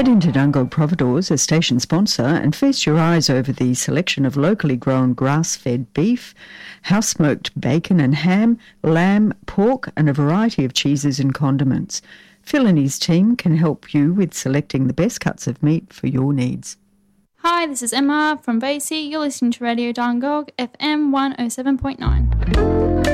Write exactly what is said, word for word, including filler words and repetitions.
Head into Dungog Providores, a station sponsor, and feast your eyes over the selection of locally grown grass-fed beef, house-smoked bacon and ham, lamb, pork, and a variety of cheeses and condiments. Phil and his team can help you with selecting the best cuts of meat for your needs. Hi, this is Emma from Basie. You're listening to Radio Dungog, F M one oh seven point nine.